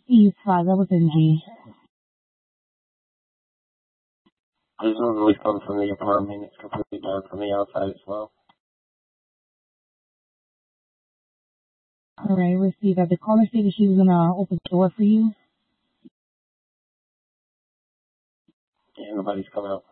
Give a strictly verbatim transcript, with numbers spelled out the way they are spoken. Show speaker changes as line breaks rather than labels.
East Plaza with N G.
There's no noise coming from the apartment. It's completely dark from the outside as well.
Alright, receive that. The caller stated she was gonna open the door for you.
Yeah, nobody's coming out.